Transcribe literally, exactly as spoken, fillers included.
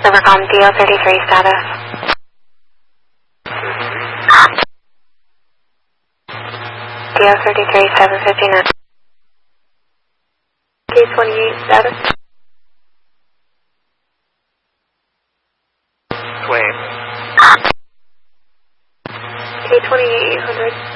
Rivercom, D L thirty-three status. D L thirty-three, seven fifty-nine. K twenty-eight status. Twain. K twenty-eight, eight hundred.